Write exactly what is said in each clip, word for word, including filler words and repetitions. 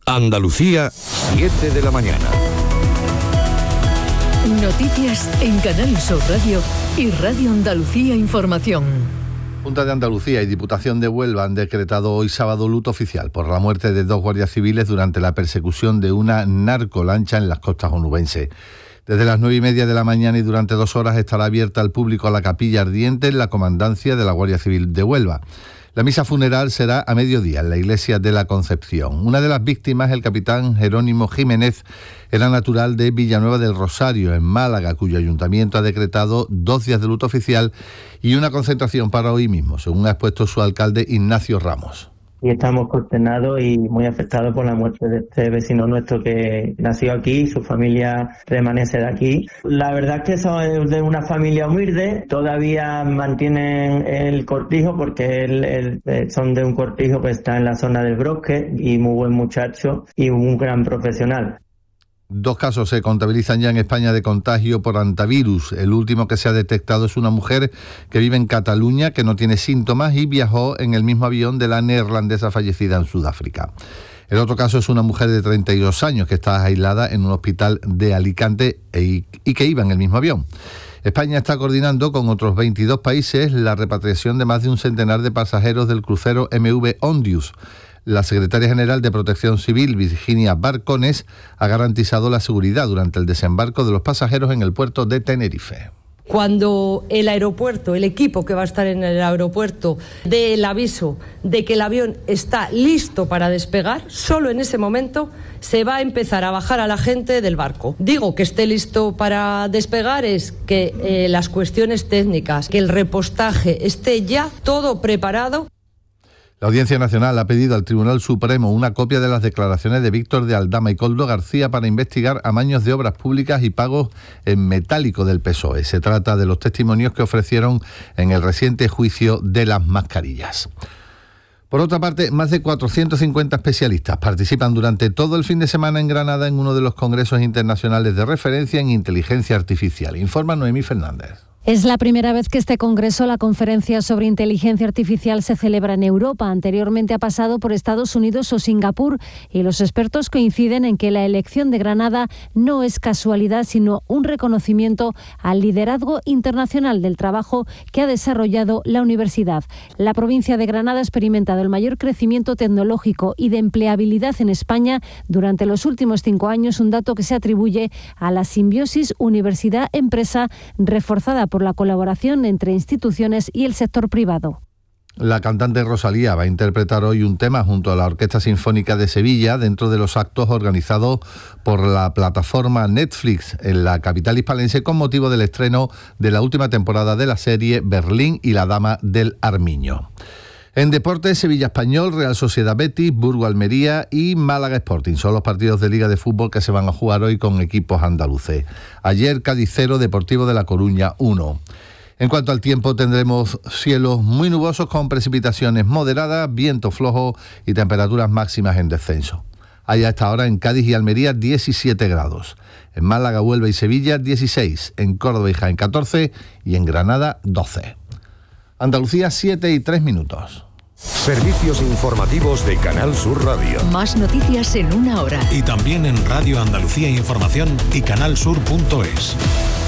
Andalucía, siete de la mañana. Noticias en Canal Sur Radio y Radio Andalucía Información. Junta de Andalucía y Diputación de Huelva han decretado hoy sábado luto oficial por la muerte de dos guardias civiles durante la persecución de una narcolancha en las costas onubenses. Desde las nueve y media de la mañana y durante dos horas estará abierta al público a la capilla ardiente en la comandancia de la Guardia Civil de Huelva. La misa funeral será a mediodía en la iglesia de la Concepción. Una de las víctimas, el capitán Jerónimo Jiménez, era natural de Villanueva del Rosario, en Málaga, cuyo ayuntamiento ha decretado dos días de luto oficial y una concentración para hoy mismo, según ha expuesto su alcalde Ignacio Ramos. Y estamos consternados y muy afectados por la muerte de este vecino nuestro que nació aquí, su familia permanece de aquí. La verdad es que son de una familia humilde, todavía mantienen el cortijo porque el, el, son de un cortijo que está en la zona del Brosque y muy buen muchacho y un gran profesional. Dos casos se contabilizan ya en España de contagio por hantavirus. El último que se ha detectado es una mujer que vive en Cataluña, que no tiene síntomas y viajó en el mismo avión de la neerlandesa fallecida en Sudáfrica. El otro caso es una mujer de treinta y dos años que está aislada en un hospital de Alicante y, y que iba en el mismo avión. España está coordinando con otros veintidós países la repatriación de más de un centenar de pasajeros del crucero M V Ondius. La secretaria general de Protección Civil, Virginia Barcones, ha garantizado la seguridad durante el desembarco de los pasajeros en el puerto de Tenerife. Cuando el aeropuerto, el equipo que va a estar en el aeropuerto, dé el aviso de que el avión está listo para despegar, solo en ese momento se va a empezar a bajar a la gente del barco. Digo que esté listo para despegar es que eh, las cuestiones técnicas, que el repostaje esté ya todo preparado. La Audiencia Nacional ha pedido al Tribunal Supremo una copia de las declaraciones de Víctor de Aldama y Koldo García para investigar amaños de obras públicas y pagos en metálico del P S O E. Se trata de los testimonios que ofrecieron en el reciente juicio de las mascarillas. Por otra parte, más de cuatrocientos cincuenta especialistas participan durante todo el fin de semana en Granada en uno de los congresos internacionales de referencia en inteligencia artificial. Informa Noemí Fernández. Es la primera vez que este congreso, la conferencia sobre inteligencia artificial, se celebra en Europa. Anteriormente ha pasado por Estados Unidos o Singapur y los expertos coinciden en que la elección de Granada no es casualidad, sino un reconocimiento al liderazgo internacional del trabajo que ha desarrollado la universidad. La provincia de Granada ha experimentado el mayor crecimiento tecnológico y de empleabilidad en España durante los últimos cinco años, un dato que se atribuye a la simbiosis universidad-empresa reforzada por por la colaboración entre instituciones y el sector privado. La cantante Rosalía va a interpretar hoy un tema junto a la Orquesta Sinfónica de Sevilla dentro de los actos organizados por la plataforma Netflix en la capital hispalense con motivo del estreno de la última temporada de la serie Berlín y la Dama del Armiño. En deportes, Sevilla Español, Real Sociedad Betis, Burgo Almería y Málaga Sporting son los partidos de Liga de Fútbol que se van a jugar hoy con equipos andaluces. Ayer Cádiz cero, Deportivo de La Coruña uno. En cuanto al tiempo, tendremos cielos muy nubosos con precipitaciones moderadas, viento flojo y temperaturas máximas en descenso. Hay a esta hora en Cádiz y Almería diecisiete grados. En Málaga, Huelva y Sevilla dieciséis. En Córdoba y Jaén catorce y en Granada doce. Andalucía, siete y tres minutos. Servicios informativos de Canal Sur Radio. Más noticias en una hora. Y también en Radio Andalucía Información y canalsur punto es.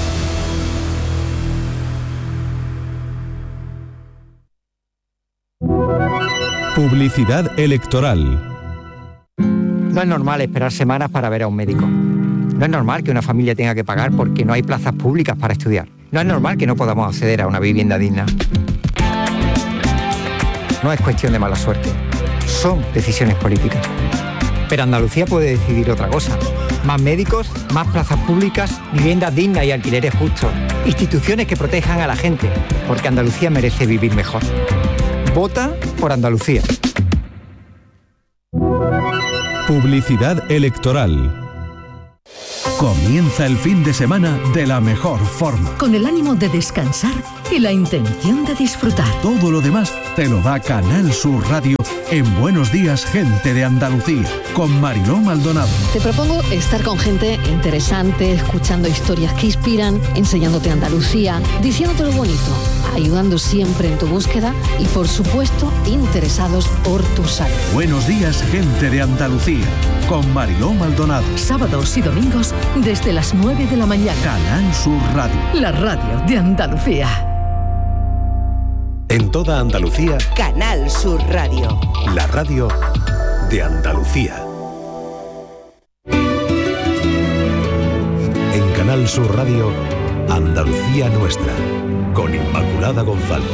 Publicidad electoral. No es normal esperar semanas para ver a un médico. No es normal que una familia tenga que pagar porque no hay plazas públicas para estudiar. No es normal que no podamos acceder a una vivienda digna. No es cuestión de mala suerte, son decisiones políticas. Pero Andalucía puede decidir otra cosa. Más médicos, más plazas públicas, viviendas dignas y alquileres justos. Instituciones que protejan a la gente, porque Andalucía merece vivir mejor. Vota por Andalucía. Publicidad electoral. Comienza el fin de semana de la mejor forma. Con el ánimo de descansar y la intención de disfrutar. Todo lo demás te lo da Canal Sur Radio en Buenos Días, Gente de Andalucía, con Mariló Maldonado. Te propongo estar con gente interesante, escuchando historias que inspiran, enseñándote Andalucía, diciéndote lo bonito, ayudando siempre en tu búsqueda y, por supuesto, interesados por tu salud. Buenos Días, Gente de Andalucía. con Mariló Maldonado. Sábados y domingos desde las nueve de la mañana. Canal Sur Radio. La radio de Andalucía. En toda Andalucía, Canal Sur Radio. la radio de Andalucía. En Canal Sur Radio, Andalucía Nuestra, con Inmaculada González.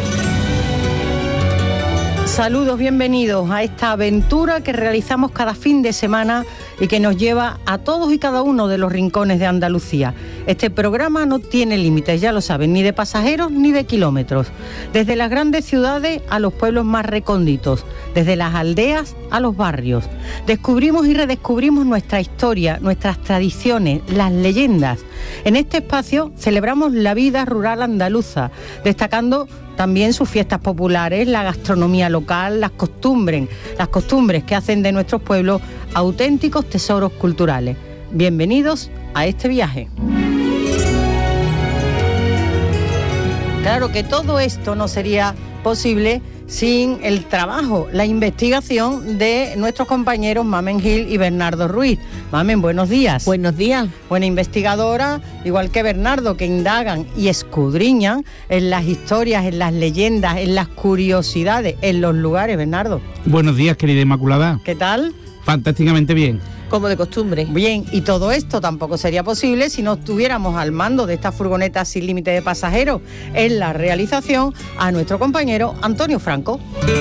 Saludos, bienvenidos a esta aventura que realizamos cada fin de semana y que nos lleva a todos y cada uno de los rincones de Andalucía. Este programa no tiene límites, ya lo saben, ni de pasajeros ni de kilómetros. Desde las grandes ciudades a los pueblos más recónditos, desde las aldeas a los barrios. Descubrimos y redescubrimos nuestra historia, nuestras tradiciones, las leyendas. En este espacio celebramos la vida rural andaluza, destacando también sus fiestas populares, la gastronomía local, las costumbres, las costumbres que hacen de nuestros pueblos auténticos tesoros culturales. Bienvenidos a este viaje. Claro que todo esto no sería posible sin el trabajo, la investigación de nuestros compañeros Mamen Gil y Bernardo Ruiz. Mamen, buenos días. Buenos días. Buena investigadora, igual que Bernardo, que indagan y escudriñan en las historias, en las leyendas, en las curiosidades, en los lugares. Bernardo. Buenos días, querida Inmaculada. ¿Qué tal? Fantásticamente bien. Como de costumbre. Bien, y todo esto tampoco sería posible si no estuviéramos al mando de esta furgoneta sin límite de pasajeros. En la realización, a nuestro compañero Antonio Franco.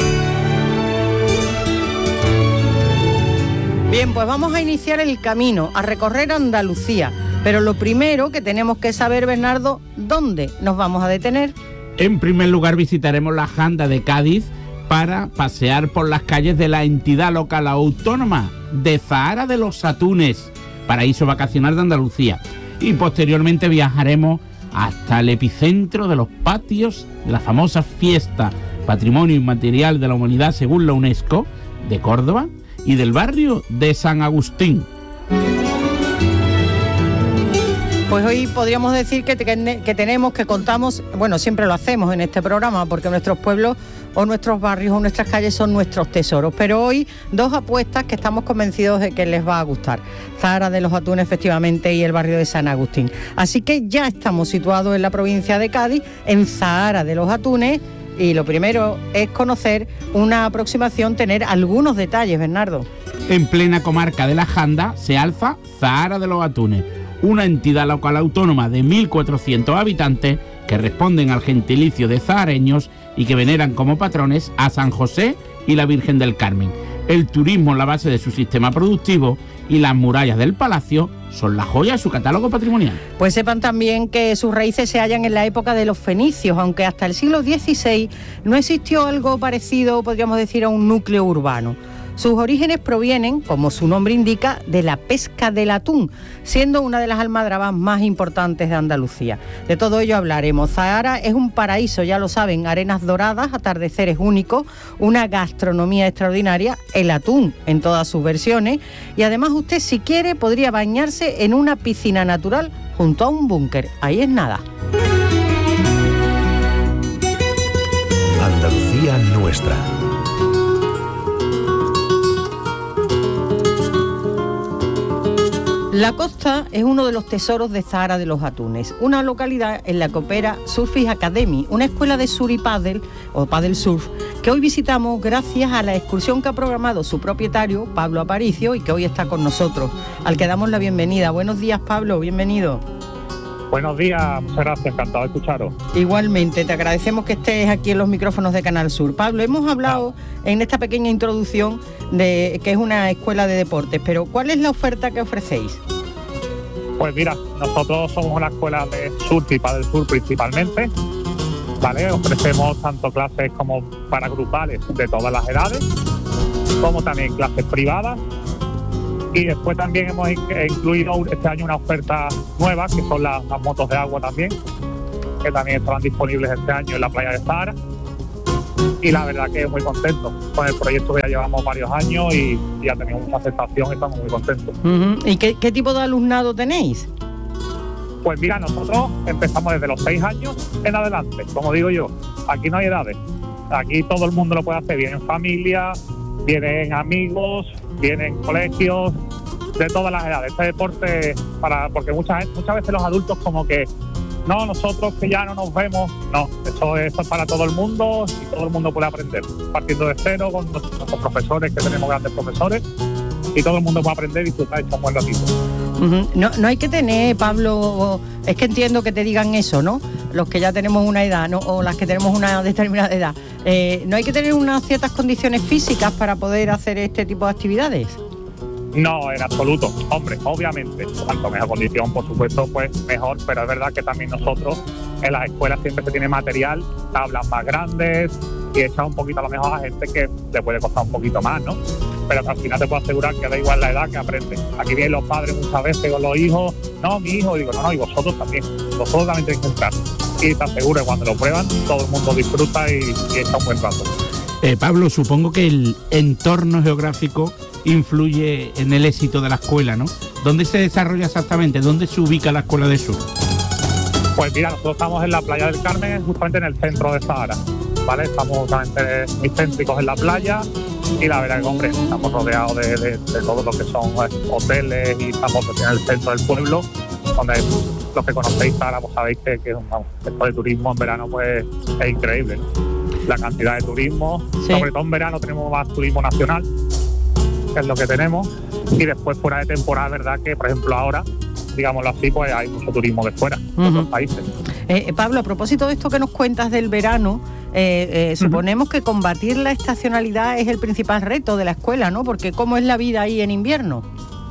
Bien, pues vamos a iniciar el camino, a recorrer Andalucía. Pero lo primero que tenemos que saber, Bernardo, ¿dónde nos vamos a detener? En primer lugar, visitaremos la Janda de Cádiz para pasear por las calles de la entidad local autónoma de Zahara de los Atunes, paraíso vacacional de Andalucía. Y posteriormente viajaremos hasta el epicentro de los patios de la famosa fiesta Patrimonio Inmaterial de la Humanidad según la UNESCO de Córdoba y del barrio de San Agustín. Pues hoy podríamos decir que, te, que tenemos, que contamos, bueno, siempre lo hacemos en este programa, porque nuestros pueblos o nuestros barrios o nuestras calles son nuestros tesoros. Pero hoy dos apuestas que estamos convencidos de que les va a gustar. Zahara de los Atunes, efectivamente, y el barrio de San Agustín. Así que ya estamos situados en la provincia de Cádiz, en Zahara de los Atunes, y lo primero es conocer una aproximación, tener algunos detalles, Bernardo. En plena comarca de la Janda se alza Zahara de los Atunes, una entidad local autónoma de mil cuatrocientos habitantes que responden al gentilicio de zahareños y que veneran como patrones a San José y la Virgen del Carmen. El turismo es la base de su sistema productivo y las murallas del palacio son la joya de su catálogo patrimonial. Pues sepan también que sus raíces se hallan en la época de los fenicios, aunque hasta el siglo dieciséis no existió algo parecido, podríamos decir, a un núcleo urbano. Sus orígenes provienen, como su nombre indica, de la pesca del atún, siendo una de las almadrabas más importantes de Andalucía. De todo ello hablaremos. Zahara es un paraíso, ya lo saben, arenas doradas, atardeceres únicos, una gastronomía extraordinaria, el atún en todas sus versiones, y además usted, si quiere, podría bañarse en una piscina natural junto a un búnker. Ahí es nada. Andalucía Nuestra. La costa es uno de los tesoros de Zahara de los Atunes, una localidad en la que opera Surfing Academy, una escuela de surf y paddle, o paddle surf, que hoy visitamos gracias a la excursión que ha programado su propietario, Pablo Aparicio, y que hoy está con nosotros, al que damos la bienvenida. Buenos días, Pablo, bienvenido. Buenos días, muchas gracias, encantado de escucharos. Igualmente, te agradecemos que estés aquí en los micrófonos de Canal Sur. Pablo, hemos hablado ah. en esta pequeña introducción de que es una escuela de deportes, pero ¿cuál es la oferta que ofrecéis? Pues mira, nosotros somos una escuela de surf y paddle surf principalmente, ¿vale? Ofrecemos tanto clases como para grupales de todas las edades, como también clases privadas. Y después también hemos incluido este año una oferta nueva, que son las, las motos de agua también, que también estarán disponibles este año en la playa de Zahara. Y la verdad que muy contento con el proyecto, que ya llevamos varios años y, y ha tenido mucha aceptación y estamos muy contentos. Uh-huh. ¿Y qué, qué tipo de alumnado tenéis? Pues mira, nosotros empezamos desde los seis años en adelante, como digo yo. Aquí no hay edades, aquí todo el mundo lo puede hacer, vienen familias, vienen amigos, vienen colegios, de todas las edades. Este deporte, para porque muchas, muchas veces los adultos como que, no, nosotros que ya no nos vemos, no, eso, eso es para todo el mundo y todo el mundo puede aprender, partiendo de cero con nuestros profesores, que tenemos grandes profesores, y todo el mundo puede aprender y disfrutar y echar un buen ratito. Uh-huh. No, no hay que tener, Pablo, es que entiendo que te digan eso, ¿no? Los que ya tenemos una edad, ¿no? O las que tenemos una determinada edad. Eh, ¿No hay que tener unas ciertas condiciones físicas para poder hacer este tipo de actividades? No, en absoluto. Hombre, obviamente, cuanto mejor condición, por supuesto, pues mejor, pero es verdad que también nosotros en las escuelas siempre se tiene material, tablas más grandes y echar un poquito a lo mejor a la gente que le puede costar un poquito más, ¿no? Pero al final te puedo asegurar que da igual la edad que aprende. Aquí vienen los padres muchas veces con los hijos, no, mi hijo, y digo, no, no, y vosotros también, vosotros también tenéis que entrar. Y te aseguro que cuando lo prueban, todo el mundo disfruta y, y echa un buen rato. Eh, Pablo, supongo que el entorno geográfico influye en el éxito de la escuela, ¿no? ¿Dónde se desarrolla exactamente? ¿Dónde se ubica la Escuela de Surf? Pues mira, nosotros estamos en la playa del Carmen, justamente en el centro de Zahara, ¿vale? Estamos justamente muy céntricos en la playa y la verdad que, hombre, estamos rodeados de, de, de todo lo que son hoteles y estamos en el centro del pueblo, donde los que conocéis Zahara, pues sabéis que, que vamos, esto de turismo en verano pues es increíble, ¿no? La cantidad de turismo, sí. Sobre todo en verano tenemos más turismo nacional, que es lo que tenemos, y después fuera de temporada, verdad que, por ejemplo, ahora, digámoslo así, pues hay mucho turismo de fuera, de uh-huh. otros países. Eh, Pablo, a propósito de esto que nos cuentas del verano, eh, eh, suponemos uh-huh. que combatir la estacionalidad es el principal reto de la escuela, ¿no? Porque ¿cómo es la vida ahí en invierno?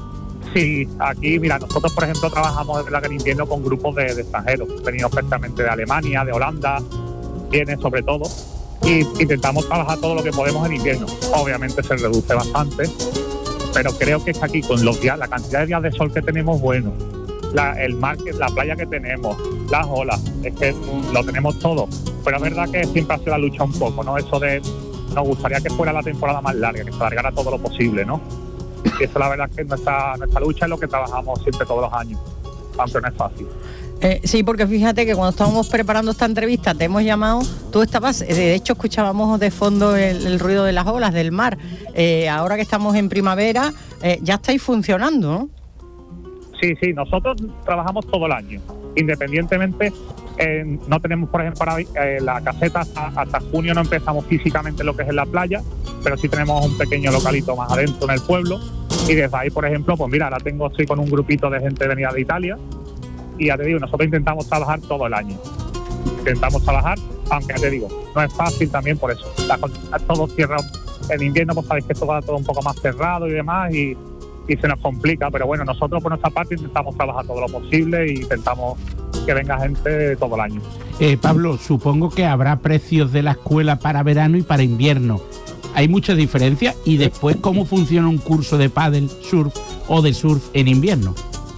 Sí, aquí, mira, nosotros, por ejemplo, trabajamos desde la que en invierno con grupos de, de extranjeros, venidos especialmente de Alemania, de Holanda, vienen sobre todo, y intentamos trabajar todo lo que podemos en invierno. Obviamente se reduce bastante, pero creo que es aquí con los días, la cantidad de días de sol que tenemos, bueno, la, el mar, la playa que tenemos, las olas, es que lo tenemos todo. Pero es verdad que siempre hace la lucha un poco, ¿no? Eso de, nos gustaría que fuera la temporada más larga, que se alargara todo lo posible, ¿no? Y eso la verdad es que nuestra, nuestra lucha es lo que trabajamos siempre todos los años, aunque no es fácil. Eh, sí, porque fíjate que cuando estábamos preparando esta entrevista te hemos llamado, tú estabas, de hecho escuchábamos de fondo el, el ruido de las olas, del mar. Eh, ahora que estamos en primavera, eh, ya estáis funcionando, ¿no? Sí, sí, nosotros trabajamos todo el año, independientemente, eh, no tenemos, por ejemplo, ahora, eh, la caseta hasta, hasta junio no empezamos físicamente lo que es en la playa, pero sí tenemos un pequeño localito más adentro en el pueblo, y desde ahí, por ejemplo, pues mira, ahora tengo, estoy con un grupito de gente venida de Italia, y ya te digo, nosotros intentamos trabajar todo el año. Intentamos trabajar, aunque ya te digo, no es fácil también por eso. La, todo cierra en invierno, pues sabéis que esto va todo un poco más cerrado y demás, y, y se nos complica. Pero bueno, nosotros por nuestra parte intentamos trabajar todo lo posible e intentamos que venga gente todo el año. Eh, Pablo, supongo que habrá precios de la escuela para verano y para invierno. ¿Hay mucha diferencia? Y después, ¿cómo funciona un curso de pádel, surf o de surf en invierno?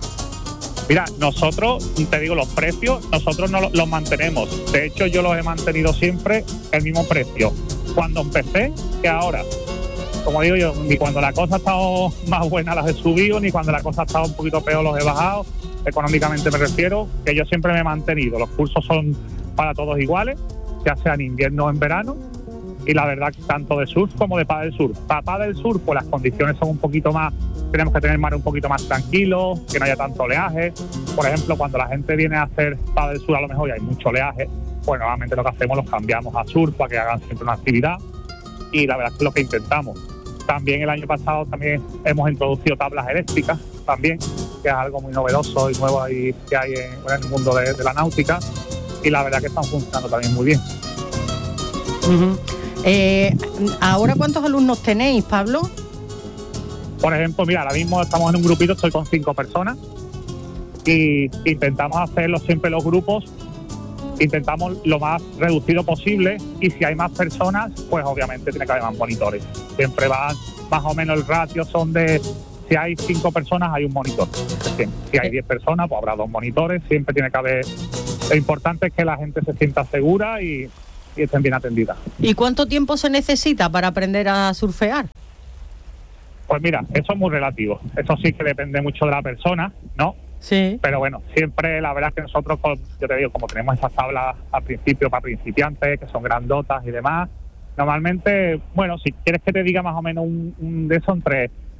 Mira, nosotros, te digo, los precios, nosotros no los mantenemos. De hecho, yo los he mantenido siempre el mismo precio. Cuando empecé, que ahora. Como digo yo, ni cuando la cosa ha estado más buena las he subido, ni cuando la cosa ha estado un poquito peor los he bajado. Económicamente me refiero, que yo siempre me he mantenido. Los cursos son para todos iguales, ya sea en invierno o en verano. Y la verdad, tanto de surf como de pádel surf. Para pádel surf, pues las condiciones son un poquito más, tenemos que tener el mar un poquito más tranquilo, que no haya tanto oleaje. Por ejemplo, cuando la gente viene a hacer pádel surf, a lo mejor ya hay mucho oleaje, pues normalmente lo que hacemos los cambiamos a surf para que hagan siempre una actividad. Y la verdad es que es lo que intentamos. También el año pasado también hemos introducido tablas eléctricas, también, que es algo muy novedoso y nuevo ahí que hay en, en el mundo de, de la náutica. Y la verdad que están funcionando también muy bien. Uh-huh. Eh, ¿Ahora cuántos alumnos tenéis, Pablo? Por ejemplo, mira, ahora mismo estamos en un grupito, estoy con cinco personas y intentamos hacerlo siempre los grupos, intentamos lo más reducido posible y si hay más personas, pues obviamente tiene que haber más monitores. Siempre van, más o menos el ratio son de, si hay cinco personas hay un monitor. Si hay diez personas, pues habrá dos monitores, siempre tiene que haber, lo importante es que la gente se sienta segura y y estén bien atendidas. ¿Y cuánto tiempo se necesita para aprender a surfear? Pues mira, eso es muy relativo. Eso sí que depende mucho de la persona, ¿no? Sí. Pero bueno, siempre la verdad es que nosotros, yo te digo, como tenemos esas tablas al principio para principiantes, que son grandotas y demás, normalmente, bueno, si quieres que te diga más o menos un, un de eso, entre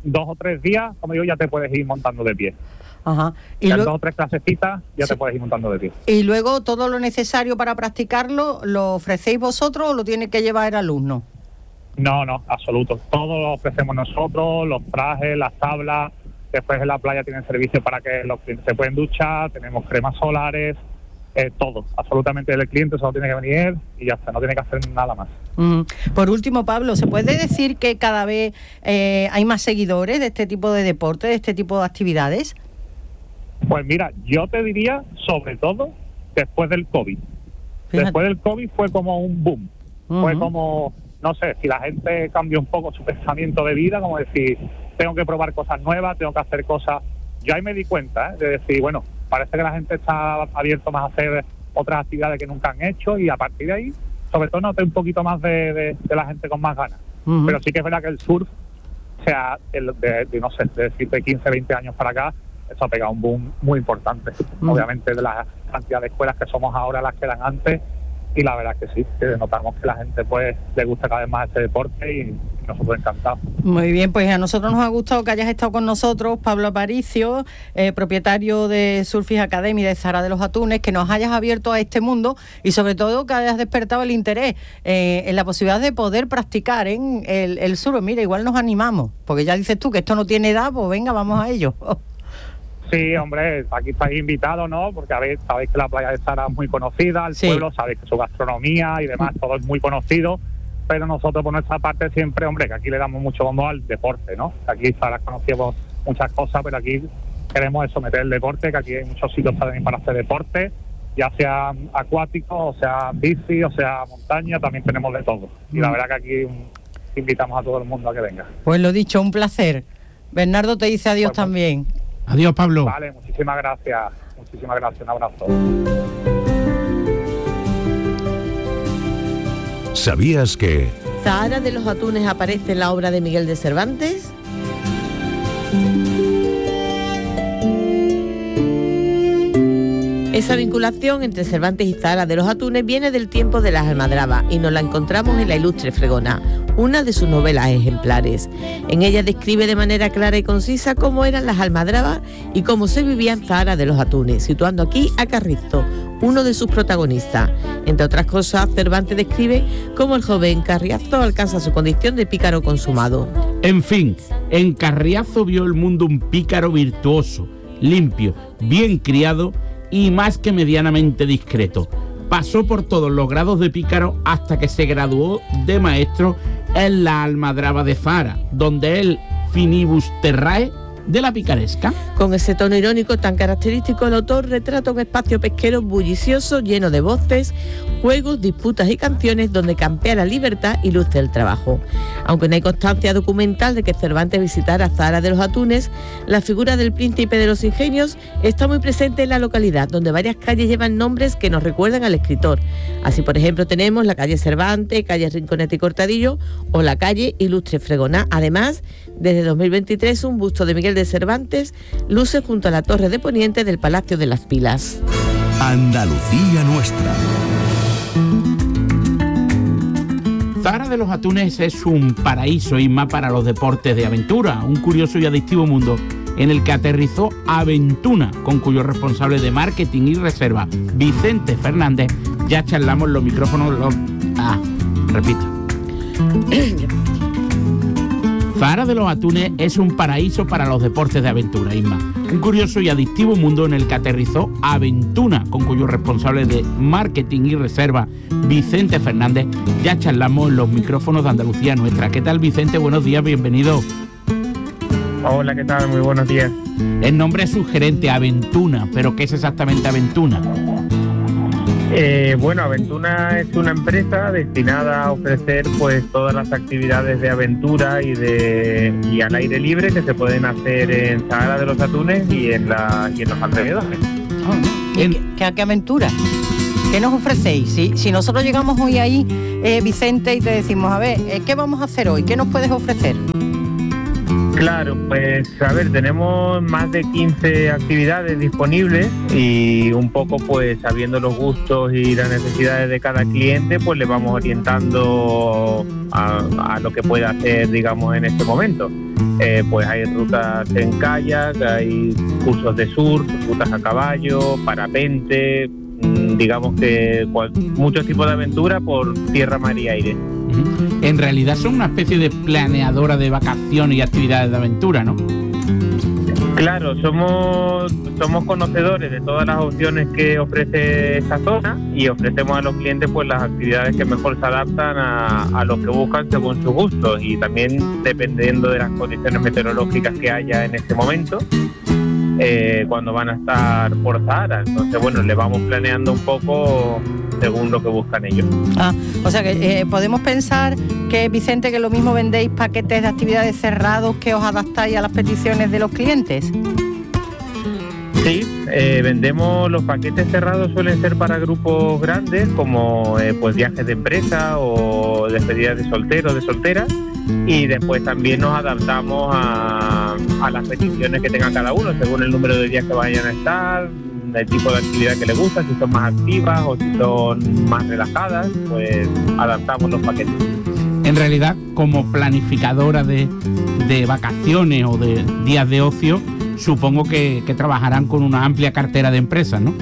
dos o tres días, como digo, ya te puedes ir montando de pie. Ajá. Y ya luego, dos o tres clasecitas ya sí. te puedes ir montando de pie. Y luego todo lo necesario para practicarlo, ¿lo ofrecéis vosotros o lo tiene que llevar el alumno? No, no, absoluto. Todo lo ofrecemos nosotros, los trajes, las tablas. Después en la playa tienen servicio para que los clientes se pueden duchar, tenemos cremas solares, eh, todo. Absolutamente el cliente solo tiene que venir y ya está, no tiene que hacer nada más. Mm. Por último, Pablo, ¿se puede decir que cada vez eh, hay más seguidores de este tipo de deporte, de este tipo de actividades? Pues mira, yo te diría, sobre todo, después del COVID. Fíjate. Después del COVID fue como un boom. Uh-huh. Fue como, no sé, si la gente cambió un poco su pensamiento de vida, como decir, tengo que probar cosas nuevas, tengo que hacer cosas... Yo ahí me di cuenta, ¿eh? de decir, bueno, parece que la gente está abierto más a hacer otras actividades que nunca han hecho y a partir de ahí, sobre todo noté un poquito más de, de, de la gente con más ganas. Uh-huh. Pero sí que es verdad que el surf, o sea, el de, de no sé, de, de quince, veinte años para acá, eso ha pegado un boom muy importante. Uh-huh. Obviamente de la cantidad de escuelas que somos ahora las que eran antes, y la verdad es que sí, que notamos que la gente pues le gusta cada vez más este deporte y nosotros encantados. Muy bien, pues a nosotros nos ha gustado que hayas estado con nosotros, Pablo Aparicio, eh, propietario de Surfing Academy de Zahara de los Atunes, que nos hayas abierto a este mundo y sobre todo que hayas despertado el interés eh, en la posibilidad de poder practicar en el, el surf. Mira, igual nos animamos, porque ya dices tú que esto no tiene edad, pues venga, vamos a ello. Sí, hombre, aquí estáis invitados, ¿no? Porque a ver, sabéis que la playa de Zahara es muy conocida, el sí. pueblo, sabéis que su gastronomía y demás, todo es muy conocido, pero nosotros por nuestra parte siempre, hombre, que aquí le damos mucho bombo al deporte, ¿no? Aquí en Zahara conocemos muchas cosas, pero aquí queremos eso, meter el deporte, que aquí hay muchos sitios también para hacer deporte, ya sea acuático, o sea bici, o sea montaña, también tenemos de todo. Y la verdad que aquí um, invitamos a todo el mundo a que venga. Pues lo dicho, un placer. Bernardo te dice adiós pues, también. Adiós, Pablo. Vale, muchísimas gracias. Muchísimas gracias. Un abrazo. ¿Sabías que Zahara de los Atunes aparece en la obra de Miguel de Cervantes? Esa vinculación entre Cervantes y Zahara de los Atunes viene del tiempo de las almadrabas y nos la encontramos en La Ilustre Fregona, una de sus novelas ejemplares. En ella describe de manera clara y concisa cómo eran las almadrabas y cómo se vivía en Zahara de los Atunes, situando aquí a Carrizo, uno de sus protagonistas. Entre otras cosas, Cervantes describe cómo el joven Carriazo alcanza su condición de pícaro consumado. En fin, en Carriazo vio el mundo un pícaro virtuoso, limpio, bien criado y más que medianamente discreto. Pasó por todos los grados de pícaro hasta que se graduó de maestro en la almadraba de Zahara, donde él finibus terrae de la picaresca. Con ese tono irónico tan característico, el autor retrata un espacio pesquero bullicioso, lleno de voces, juegos, disputas y canciones, donde campea la libertad y luce el trabajo. Aunque no hay constancia documental de que Cervantes visitara Zahara de los Atunes, la figura del príncipe de los ingenios está muy presente en la localidad, donde varias calles llevan nombres que nos recuerdan al escritor. Así, por ejemplo, tenemos la calle Cervantes, calle Rinconete y Cortadillo o la calle Ilustre Fregona. Además, desde dos mil veintitrés, un busto de Miguel de Cervantes luce junto a la torre de poniente del Palacio de las Pilas. Andalucía nuestra. Zahara de los Atunes es un paraíso, Isma, para los deportes de aventura, un curioso y adictivo mundo en el que aterrizó Aventuna, con cuyo responsable de marketing y reserva, Vicente Fernández, ya charlamos los micrófonos... Los... Ah, repito. Zahara de los Atunes es un paraíso para los deportes de aventura, Isma. Un curioso y adictivo mundo en el que aterrizó Aventuna, con cuyo responsable de marketing y reserva, Vicente Fernández, ya charlamos en los micrófonos de Andalucía Nuestra. ¿Qué tal, Vicente? Buenos días, bienvenido. Hola, ¿qué tal? Muy buenos días. El nombre es sugerente, Aventuna, pero ¿qué es exactamente Aventuna? Eh, bueno, Aventuna es una empresa destinada a ofrecer pues todas las actividades de aventura y de y al aire libre que se pueden hacer en Zahara de los Atunes y en la y en los alrededores. Oh, ¿Qué, qué, qué aventura? ¿Qué nos ofrecéis? Si, si nosotros llegamos hoy ahí, eh, Vicente, y te decimos, a ver, eh, ¿qué vamos a hacer hoy? ¿Qué nos puedes ofrecer? Claro, pues a ver, tenemos más de quince actividades disponibles y un poco pues sabiendo los gustos y las necesidades de cada cliente, pues le vamos orientando a, a lo que pueda hacer, digamos, en este momento. Eh, pues hay rutas en kayak, hay cursos de surf, rutas a caballo, parapente, mmm, digamos que cual, muchos tipos de aventura por tierra, mar y aire. En realidad son una especie de planeadora de vacaciones y actividades de aventura, ¿no? Claro, somos somos conocedores de todas las opciones que ofrece esta zona y ofrecemos a los clientes pues las actividades que mejor se adaptan a, a lo que buscan según sus gustos y también dependiendo de las condiciones meteorológicas que haya en este momento, eh, cuando van a estar por Sahara. Entonces, bueno, le vamos planeando un poco según lo que buscan ellos. Ah, o sea que eh, podemos pensar que, Vicente, que lo mismo vendéis paquetes de actividades cerrados que os adaptáis a las peticiones de los clientes. Sí, eh, vendemos los paquetes cerrados, suelen ser para grupos grandes como eh, pues viajes de empresa o despedidas de solteros, de solteras, y después también nos adaptamos a, a las peticiones que tenga cada uno según el número de días que vayan a estar, el tipo de actividad que le gusta, si son más activas o si son más relajadas, pues adaptamos los paquetes. En realidad, como planificadora de, de vacaciones o de días de ocio, supongo que, que trabajarán con una amplia cartera de empresas, ¿no?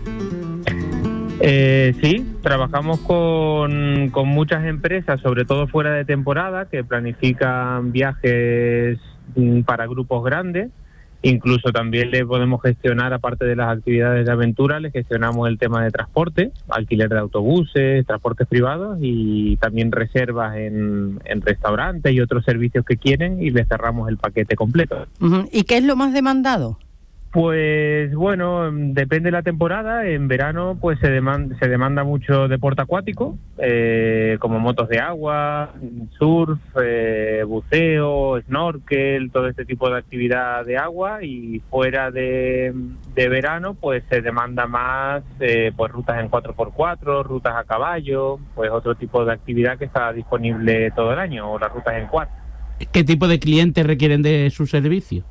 Eh, sí, trabajamos con, con muchas empresas, sobre todo fuera de temporada, que planifican viajes para grupos grandes. Incluso también le podemos gestionar, aparte de las actividades de aventura, le gestionamos el tema de transporte, alquiler de autobuses, transportes privados y también reservas en, en restaurantes y otros servicios que quieren y les cerramos el paquete completo. Uh-huh. ¿Y qué es lo más demandado? Pues bueno, depende de la temporada. En verano pues se demanda, se demanda mucho deporte acuático, eh, como motos de agua, surf, eh, buceo, snorkel, todo este tipo de actividad de agua. Y fuera de, de verano pues se demanda más eh, pues rutas en cuatro por cuatro, rutas a caballo, pues otro tipo de actividad que está disponible todo el año, o las rutas en quad. ¿Qué tipo de clientes requieren de su servicio?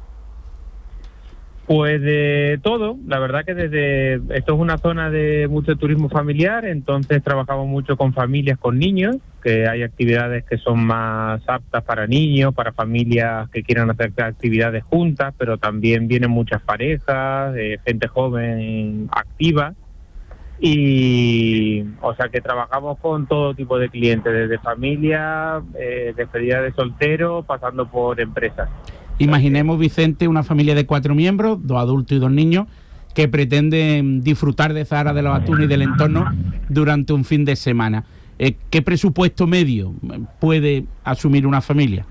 Pues de todo, la verdad que desde esto es una zona de mucho turismo familiar, entonces trabajamos mucho con familias con niños, que hay actividades que son más aptas para niños, para familias que quieran hacer actividades juntas, pero también vienen muchas parejas, eh, gente joven activa, y o sea que trabajamos con todo tipo de clientes, desde familia, eh, despedida de soltero, pasando por empresas. Imaginemos, Vicente, una familia de cuatro miembros, dos adultos y dos niños, que pretenden disfrutar de Sahara de los Atunes y del entorno durante un fin de semana. Eh, ¿Qué presupuesto medio puede asumir una familia?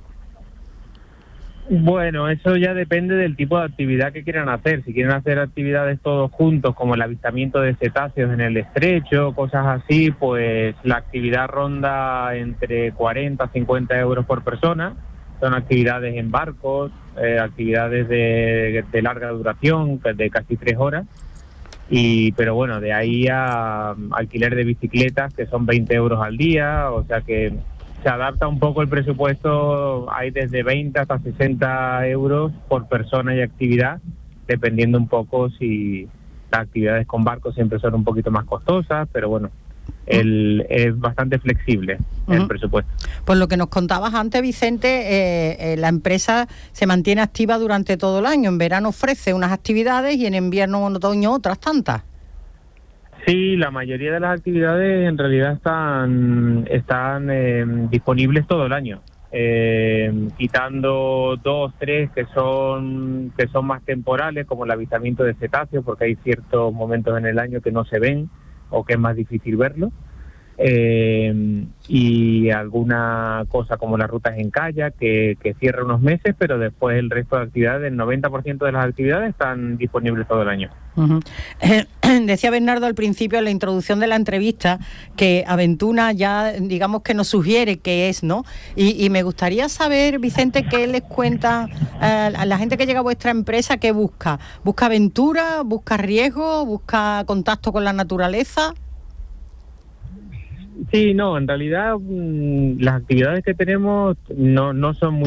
Bueno, eso ya depende del tipo de actividad que quieran hacer. Si quieren hacer actividades todos juntos, como el avistamiento de cetáceos en el estrecho, cosas así, pues la actividad ronda entre cuarenta a cincuenta euros por persona. Son actividades en barcos, eh, actividades de, de larga duración, de casi tres horas. Y pero bueno, de ahí a alquiler de bicicletas, que son veinte euros al día, o sea que se adapta un poco el presupuesto, hay desde veinte hasta sesenta euros por persona y actividad, dependiendo un poco si las actividades con barcos siempre son un poquito más costosas, pero bueno, el, es bastante flexible el uh-huh. presupuesto. Pues lo que nos contabas antes, Vicente, eh, eh, la empresa se mantiene activa durante todo el año. En verano ofrece unas actividades y en invierno o en otoño otras tantas. Sí, la mayoría de las actividades en realidad están, están eh, disponibles todo el año. Eh, quitando dos, tres que son que son más temporales, como el avistamiento de cetáceos, porque hay ciertos momentos en el año que no se ven o que es más difícil verlo, eh, y alguna cosa como las rutas en kayak que, que cierra unos meses, pero después el resto de actividades, el noventa por ciento de las actividades están disponibles todo el año. Uh-huh. Eh, decía Bernardo al principio en la introducción de la entrevista que Aventuna ya digamos que nos sugiere qué es, ¿no? Y, y me gustaría saber, Vicente, qué les cuenta eh, a la gente que llega a vuestra empresa, qué busca. ¿Busca aventura? ¿Busca riesgo? ¿Busca contacto con la naturaleza? Sí, no, en realidad mmm, las actividades que tenemos no, no son muy